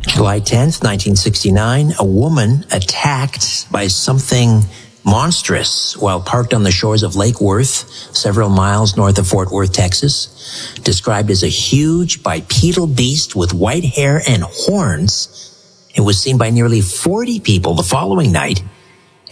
July 10th, 1969, a woman attacked by something monstrous while parked on the shores of Lake Worth, several miles north of Fort Worth, Texas. Described as a huge bipedal beast with white hair and horns, it was seen by nearly 40 people the following night